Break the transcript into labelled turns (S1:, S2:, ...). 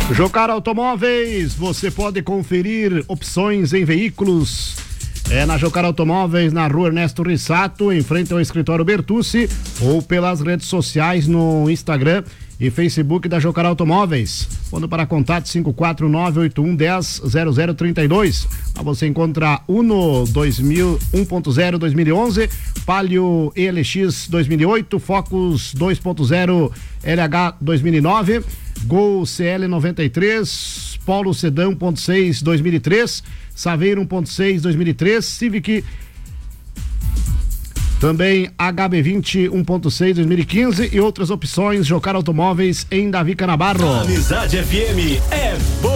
S1: Jocar Automóveis, você pode conferir opções em veículos. É na Jocar Automóveis, na rua Ernesto Rissato, em frente ao escritório Bertucci, ou pelas redes sociais no Instagram e Facebook da Jocar Automóveis. Quando para contato 54981100032. Você encontra Uno 1.0 2011, Palio ELX 2008, Focus 2.0 LH 2009, Gol CL 93, Polo Sedã 1.6 2003, Saveiro 1.6 2003, Civic também HB20 1.6 2015 e outras opções. Jocar Automóveis em Davi Canabarro.
S2: Amizade FM é bom.